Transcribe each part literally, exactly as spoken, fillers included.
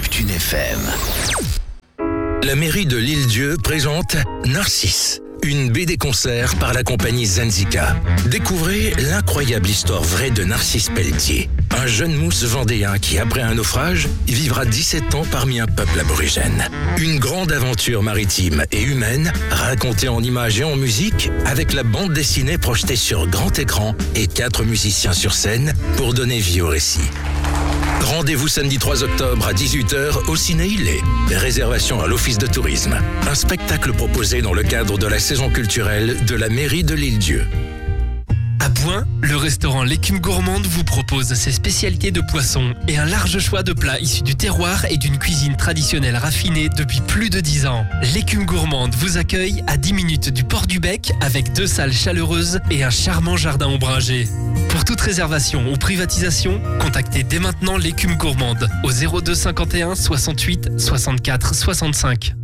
Neptune F M. La mairie de l'Île-Dieu présente Narcisse, une B D-concert par la compagnie Zenzika. Découvrez l'incroyable histoire vraie de Narcisse Pelletier, un jeune mousse vendéen qui, après un naufrage, vivra dix-sept ans parmi un peuple aborigène. Une grande aventure maritime et humaine, racontée en images et en musique, avec la bande dessinée projetée sur grand écran et quatre musiciens sur scène pour donner vie au récit. Rendez-vous samedi trois octobre à dix-huit heures au Ciné Ilé. Réservation à l'Office de tourisme. Un spectacle proposé dans le cadre de la saison culturelle de la mairie de l'Île-Dieu. À Bouin, le restaurant L'écume gourmande vous propose ses spécialités de poisson et un large choix de plats issus du terroir et d'une cuisine traditionnelle raffinée depuis plus de dix ans. L'écume gourmande vous accueille à dix minutes du port du Bec avec deux salles chaleureuses et un charmant jardin ombragé. Pour toute réservation ou privatisation, contactez dès maintenant L'écume gourmande au zéro deux cinquante et un soixante-huit soixante-quatre soixante-cinq.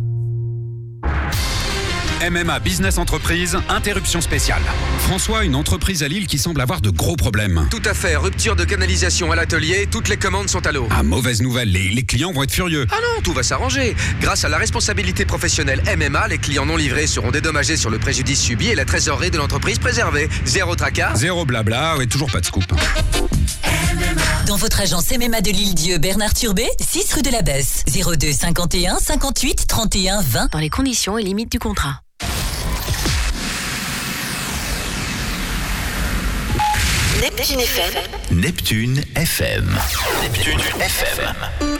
M M A Business Entreprise, interruption spéciale. François, une entreprise à Lille qui semble avoir de gros problèmes. Tout à fait, rupture de canalisation à l'atelier, toutes les commandes sont à l'eau. Ah, mauvaise nouvelle, les, les clients vont être furieux. Ah non, tout va s'arranger. Grâce à la responsabilité professionnelle M M A, les clients non livrés seront dédommagés sur le préjudice subi et la trésorerie de l'entreprise préservée. Zéro tracas. Zéro blabla et toujours pas de scoop. Dans votre agence M M A de l'Île-Dieu, Bernard Turbet, six rue de la Besse, zéro deux cinquante et un cinquante-huit trente et un vingt. Dans les conditions et limites du contrat. Neptune F M. Neptune F M. Neptune F M.